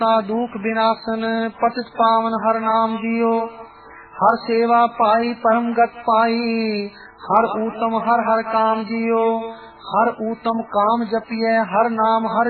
दुख विनाशन पतित पावन हर नाम जियो। हर सेवा पाई परम गत पाई, हर उत्तम हर हर काम जियो। हर उत्तम काम जपिए हर नाम हर